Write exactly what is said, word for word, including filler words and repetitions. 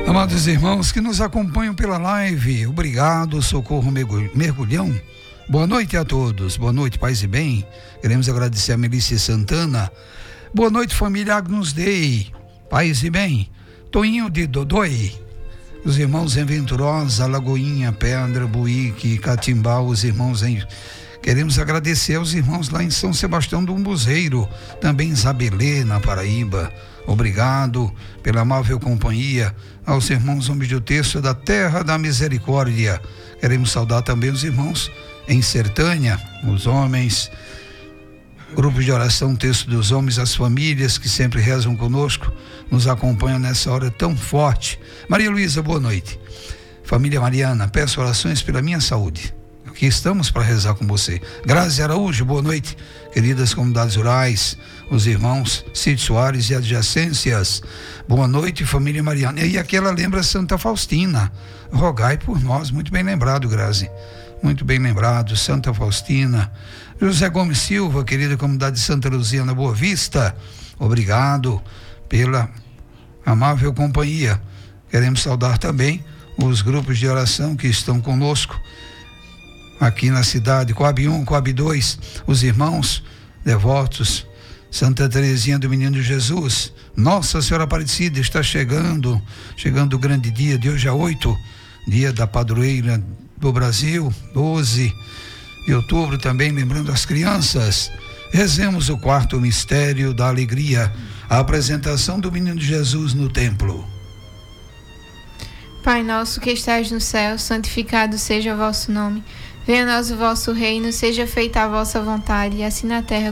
Amados irmãos que nos acompanham pela live, obrigado, Socorro Mergulhão. Boa noite a todos, boa noite, paz e bem. Queremos agradecer a Melícia Santana. Boa noite, família Agnus Dei, paz e bem. Toinho de Dodói, os irmãos em Venturosa, Lagoinha, Pedra, Buíque, Catimbau, os irmãos em... Queremos agradecer aos irmãos lá em São Sebastião do Umbuzeiro, também em Zabelê, na Paraíba. Obrigado pela amável companhia aos irmãos homens do texto da Terra da Misericórdia. Queremos saudar também os irmãos em Sertânia, os homens, grupos de oração, texto dos homens, as famílias que sempre rezam conosco, nos acompanham nessa hora tão forte. Maria Luísa, boa noite. Família Mariana, peço orações pela minha saúde. Aqui estamos para rezar com você. Grazi Araújo, boa noite. Queridas comunidades rurais, os irmãos Cid Soares e adjacências, boa noite, família Mariana. E aqui ela lembra Santa Faustina. Rogai por nós, muito bem lembrado, Grazi. Muito bem lembrado, Santa Faustina. José Gomes Silva, querida comunidade de Santa Luzia na Boa Vista, obrigado pela amável companhia. Queremos saudar também os grupos de oração que estão conosco aqui na cidade, Coab um, Coab dois, os irmãos devotos, Santa Teresinha do Menino Jesus, Nossa Senhora Aparecida, está chegando, chegando o grande dia de hoje a oito, dia da padroeira do Brasil, doze de outubro também, lembrando as crianças. Rezemos o quarto mistério da alegria, a apresentação do Menino Jesus no templo. Pai nosso que estais no céu, santificado seja o vosso nome. Venha a nós o vosso reino, seja feita a vossa vontade, assim na terra